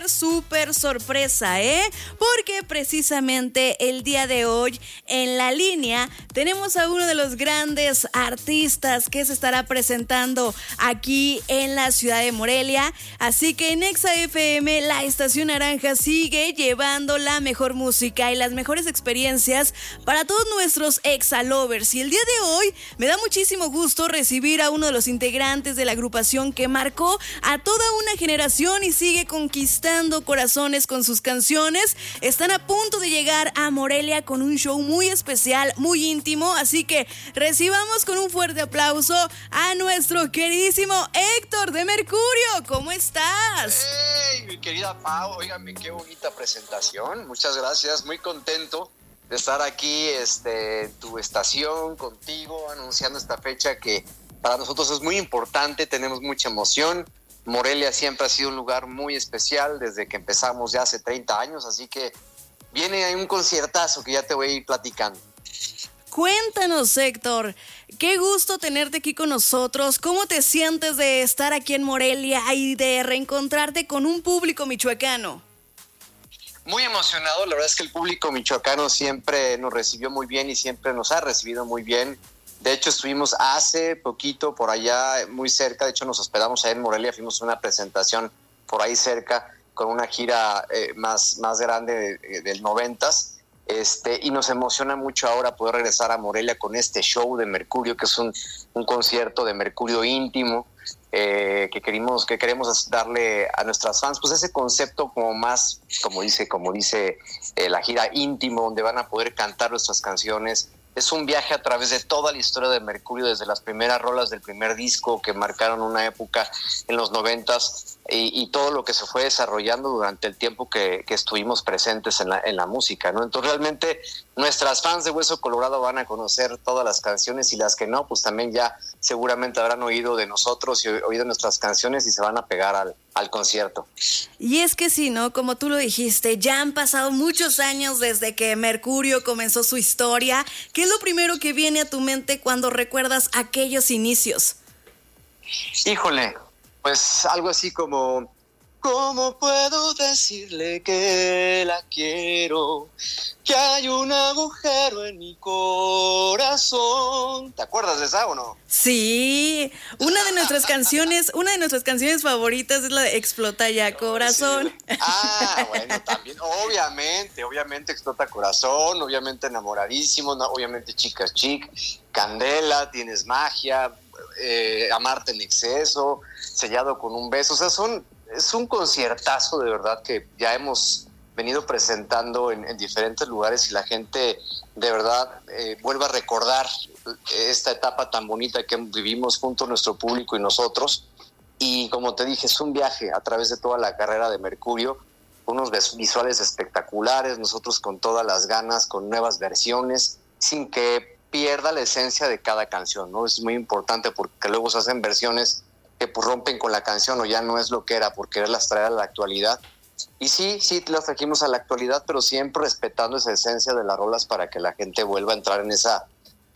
súper sorpresa, porque precisamente el día de hoy en la línea tenemos a uno de los grandes artistas que se estará presentando aquí en la ciudad de Morelia. Así que en Exa FM, la estación naranja sigue llevando la mejor música y las mejores experiencias para todos nuestros Exa lovers. Y el día de hoy me da muchísimo gusto recibir a uno de los integrantes de la agrupación que marcó a toda una generación y sigue conquistando corazones con sus canciones. Están a punto de llegar a Morelia con un show muy especial, muy íntimo, así que recibamos con un fuerte aplauso a nuestro queridísimo Héctor de Mercurio. ¿Cómo estás? ¡Hey, mi querida Pau! Óigame, qué bonita presentación. Muchas gracias, muy contento de estar aquí en tu estación contigo, anunciando esta fecha que para nosotros es muy importante, tenemos mucha emoción. Morelia siempre ha sido un lugar muy especial desde que empezamos ya hace 30 años, así que viene ahí un conciertazo que ya te voy a ir platicando. Cuéntanos, Héctor, qué gusto tenerte aquí con nosotros. ¿Cómo te sientes de estar aquí en Morelia y de reencontrarte con un público michoacano? Muy emocionado, la verdad es que el público michoacano siempre nos recibió muy bien y siempre nos ha recibido muy bien. De hecho, estuvimos hace poquito por allá, muy cerca, de hecho nos hospedamos ahí en Morelia, fuimos a una presentación por ahí cerca con una gira más grande del 90s. Y nos emociona mucho ahora poder regresar a Morelia con este show de Mercurio, que es un concierto de Mercurio íntimo, que queremos darle a nuestras fans, pues ese concepto como más, como dice la gira íntimo, donde van a poder cantar nuestras canciones. Es un viaje a través de toda la historia de Mercurio, desde las primeras rolas del primer disco que marcaron una época en los 90s y todo lo que se fue desarrollando durante el tiempo que estuvimos presentes en la música, ¿no? Entonces realmente nuestras fans de Hueso Colorado van a conocer todas las canciones y las que no, pues también ya seguramente habrán oído de nosotros y oído nuestras canciones y se van a pegar al concierto. Y es que sí, ¿no? Como tú lo dijiste, ya han pasado muchos años desde que Mercurio comenzó su historia. ¿Qué es lo primero que viene a tu mente cuando recuerdas aquellos inicios? Híjole, pues algo así como: ¿cómo puedo decirle que la quiero? Que hay un agujero en mi corazón. ¿Te acuerdas de esa o no? Sí, una de nuestras canciones favoritas es la de Explota ya Corazón. Sí. Bueno, también, obviamente Explota Corazón, obviamente Enamoradísimo, no, obviamente Chicas Chic, Candela, Tienes Magia, Amarte en Exceso, Sellado con un Beso. O sea, es un conciertazo de verdad que ya hemos venido presentando en diferentes lugares y la gente de verdad vuelve a recordar esta etapa tan bonita que vivimos junto a nuestro público y nosotros. Y como te dije, es un viaje a través de toda la carrera de Mercurio, unos visuales espectaculares, nosotros con todas las ganas, con nuevas versiones, sin que pierda la esencia de cada canción, ¿no? Es muy importante porque luego se hacen versiones que pues rompen con la canción o ya no es lo que era por quererlas traer a la actualidad. Y sí las trajimos a la actualidad, pero siempre respetando esa esencia de las rolas para que la gente vuelva a entrar en esa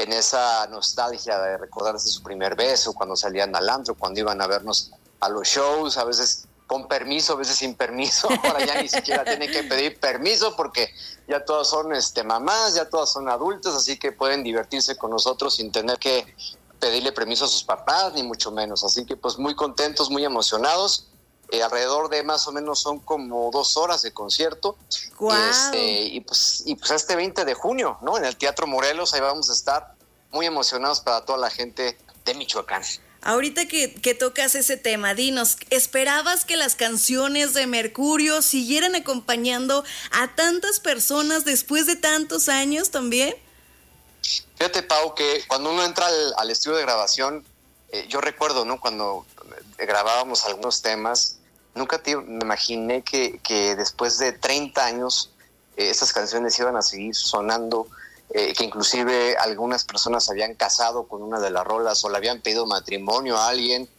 nostalgia de recordarse su primer beso, cuando salían al antro, cuando iban a vernos a los shows, a veces con permiso, a veces sin permiso. Ahora ya ni siquiera tienen que pedir permiso porque ya todas son mamás, ya todas son adultas, así que pueden divertirse con nosotros sin tener que pedirle permiso a sus papás, ni mucho menos. Así que pues muy contentos, muy emocionados. Alrededor de más o menos son como 2 horas de concierto. ¡Wow! Y pues este 20 de junio, ¿no? En el Teatro Morelos, ahí vamos a estar muy emocionados para toda la gente de Michoacán. Ahorita que tocas ese tema, dinos, ¿esperabas que las canciones de Mercurio siguieran acompañando a tantas personas después de tantos años también? Fíjate, Pau, que cuando uno entra al estudio de grabación, yo recuerdo, ¿no? Cuando grabábamos algunos temas, nunca me imaginé que después de 30 años estas canciones iban a seguir sonando, que inclusive algunas personas se habían casado con una de las rolas o le habían pedido matrimonio a alguien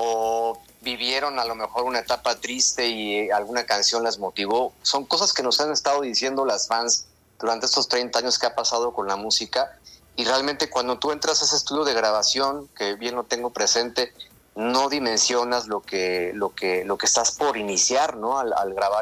o vivieron a lo mejor una etapa triste y alguna canción las motivó. Son cosas que nos han estado diciendo las fans durante estos 30 años que ha pasado con la música. Y realmente cuando tú entras a ese estudio de grabación, que bien lo tengo presente, no dimensionas lo que estás por iniciar, ¿no? Al grabar